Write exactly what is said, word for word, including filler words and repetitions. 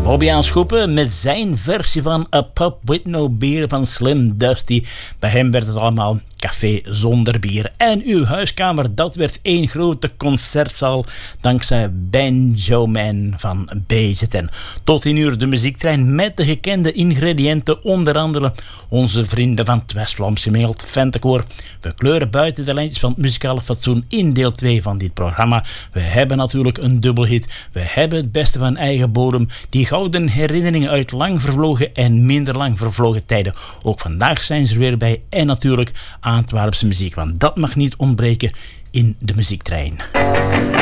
Bobby Aanschoepen met zijn versie van A Pub With No Beer van Slim Dusty. Bij hem werd het allemaal café zonder bier. En uw huiskamer, dat werd één grote concertzaal dankzij Banjo Man van B Z N. Tot in uur de muziektrein met de gekende ingrediënten, onder andere onze vrienden van het West-Vlaamse Melt Ventekoor. We kleuren buiten de lijntjes van het muzikale fatsoen in deel twee van dit programma. We hebben natuurlijk een dubbelhit. We hebben het beste van eigen bodem. Die gouden herinneringen uit lang vervlogen en minder lang vervlogen tijden. Ook vandaag zijn ze er weer bij. En natuurlijk Antwerpse muziek, want dat mag niet ontbreken in de muziektrein.